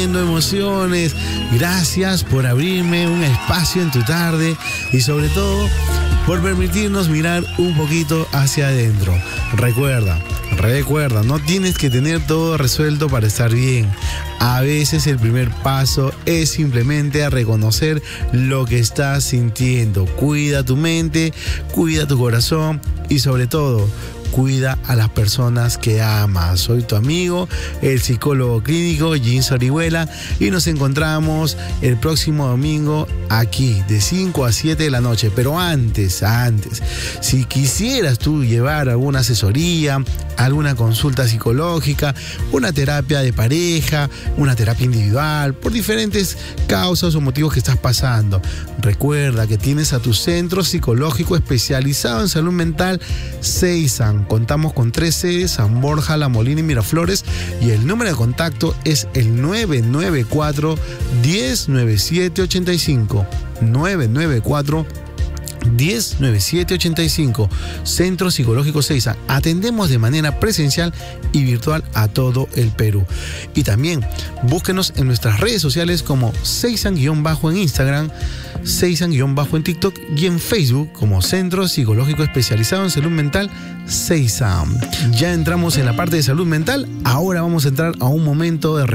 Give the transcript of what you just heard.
compartiendo emociones. Gracias por abrirme un espacio en tu tarde y sobre todo por permitirnos mirar un poquito hacia adentro. Recuerda, no tienes que tener todo resuelto para estar bien. A veces el primer paso es simplemente a reconocer lo que estás sintiendo. Cuida tu mente, cuida tu corazón y sobre todo, cuida a las personas que amas. Soy tu amigo, el psicólogo clínico Jens Orihuela, y nos encontramos el próximo domingo aquí de 5 a 7 de la noche. Pero antes, si quisieras tú llevar alguna asesoría, alguna consulta psicológica, una terapia de pareja, una terapia individual, por diferentes causas o motivos que estás pasando, recuerda que tienes a tu centro psicológico especializado en salud mental, CEISAM. Contamos con 3 sedes: San Borja, La Molina y Miraflores, y el número de contacto es el 994-109785. 994-109785. Centro Psicológico CEISAM. Atendemos de manera presencial y virtual a todo el Perú. Y también búsquenos en nuestras redes sociales como CEISAM- en Instagram, CEISAM- en TikTok y en Facebook como Centro Psicológico Especializado en Salud Mental CEISAM. Ya entramos en la parte de salud mental. Ahora vamos a entrar a un momento de